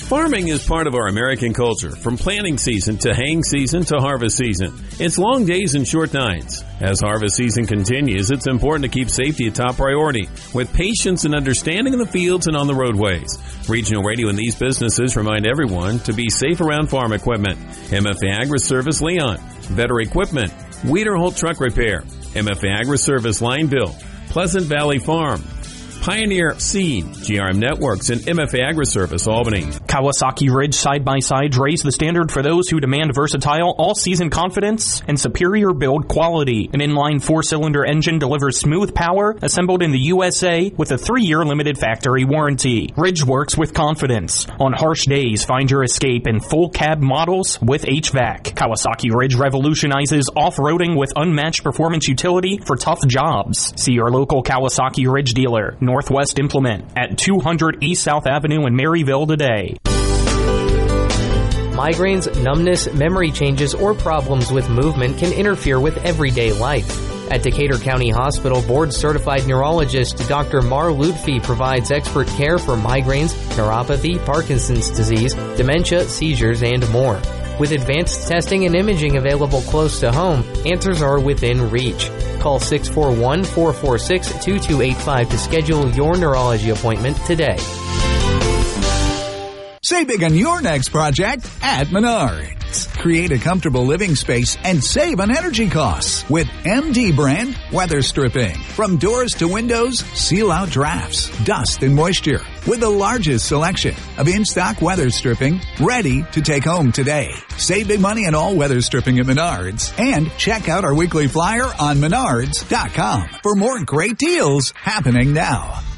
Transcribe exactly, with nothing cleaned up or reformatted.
Farming is part of our American culture, from planting season to haying season to harvest season. It's long days and short nights. As harvest season continues, it's important to keep safety a top priority, with patience and understanding in the fields and on the roadways. Regional Radio and these businesses remind everyone to be safe around farm equipment. M F A Agri-Service Leon, Vetter Equipment, Weiderholt Truck Repair, M F A Agri-Service Line Build, Pleasant Valley Farm, Pioneer Seed, G R M Networks, and M F A Agri-Service Albany. Kawasaki Ridge side-by-sides raise the standard for those who demand versatile, all-season confidence and superior build quality. An inline four-cylinder engine delivers smooth power assembled in the U S A with a three-year limited factory warranty. Ridge works with confidence. On harsh days, find your escape in full cab models with H V A C. Kawasaki Ridge revolutionizes off-roading with unmatched performance utility for tough jobs. See your local Kawasaki Ridge dealer. Northwest Implement at two hundred East South Avenue in Maryville today. Migraines, numbness, memory changes, or problems with movement can interfere with everyday life. At Decatur County Hospital, board-certified neurologist Doctor Mar Lutfi provides expert care for migraines, neuropathy, Parkinson's disease, dementia, seizures, and more. With advanced testing and imaging available close to home, answers are within reach. Call six four one, four four six, two two eight five to schedule your neurology appointment today. Save big on your next project at Menards. Create a comfortable living space and save on energy costs with M D brand weather stripping. From doors to windows, seal out drafts, dust, and moisture with the largest selection of in-stock weather stripping ready to take home today. Save big money on all weather stripping at Menards and check out our weekly flyer on menards dot com for more great deals happening now.